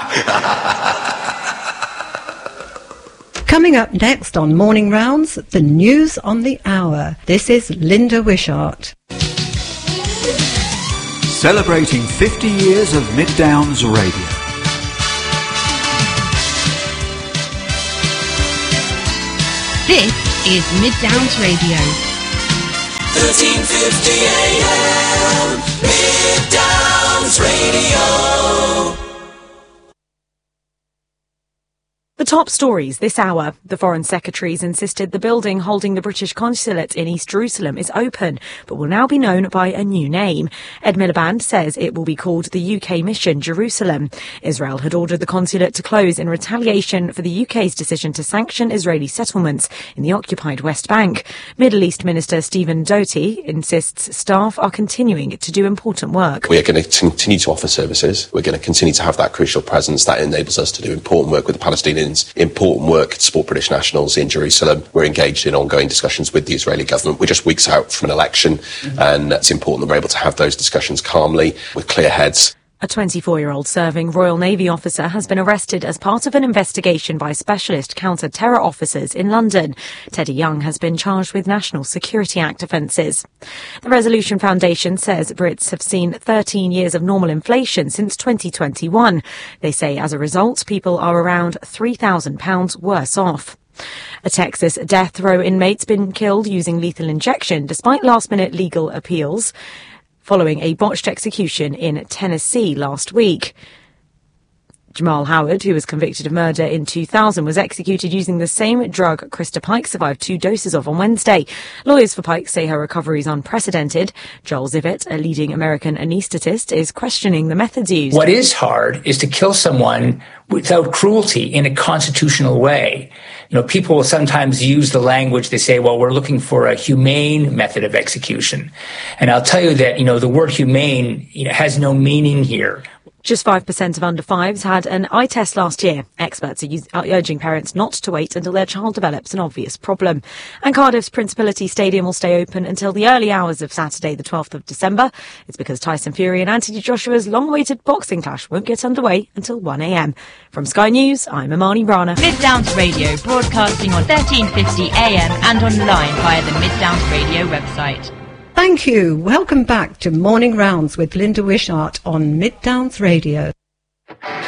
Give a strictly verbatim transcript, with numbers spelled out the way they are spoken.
Coming up next on Morning Rounds, the news on the hour. This is Linda Wishart. Celebrating fifty years of Mid Downs Radio. This is Mid Downs Radio. thirteen fifty A M, Mid Downs Radio. The top stories this hour. The Foreign Secretary's insisted the building holding the British consulate in East Jerusalem is open, but will now be known by a new name. Ed Miliband says it will be called the U K Mission Jerusalem. Israel had ordered the consulate to close in retaliation for the U K's decision to sanction Israeli settlements in the occupied West Bank. Middle East Minister Stephen Doty insists staff are continuing to do important work. We are going to continue to offer services. We're going to continue to have that crucial presence that enables us to do important work with the Palestinians. Important work to support British nationals in Jerusalem. We're engaged in ongoing discussions with the Israeli government. We're just weeks out from an election, mm-hmm. and it's important that we're able to have those discussions calmly, with clear heads. A twenty-four-year-old serving Royal Navy officer has been arrested as part of an investigation by specialist counter-terror officers in London. Teddy Young has been charged with National Security Act offences. The Resolution Foundation says Brits have seen thirteen years of normal inflation since twenty twenty-one. They say as a result, people are around three thousand pounds worse off. A Texas death row inmate's been killed using lethal injection despite last-minute legal appeals, following a botched execution in Tennessee last week. Jamal Howard, who was convicted of murder in two thousand, was executed using the same drug Krista Pike survived two doses of on Wednesday. Lawyers for Pike say her recovery is unprecedented. Joel Zivit, a leading American anaesthetist, is questioning the methods used. What is hard is to kill someone without cruelty in a constitutional way. You know, people will sometimes use the language, they say, well, we're looking for a humane method of execution. And I'll tell you that, you know, the word humane, you know, has no meaning here. Just five percent of under fives had an eye test last year. Experts are, use, are urging parents not to wait until their child develops an obvious problem. And Cardiff's Principality Stadium will stay open until the early hours of Saturday, the twelfth of December. It's because Tyson Fury and Anthony Joshua's long-awaited boxing clash won't get underway until one a m. From Sky News, I'm Imani Rana. Mid Downs Radio, broadcasting on thirteen fifty A M and online via the Mid Downs Radio website. Thank you. Welcome back to Morning Rounds with Linda Wishart on Mid Downs Radio.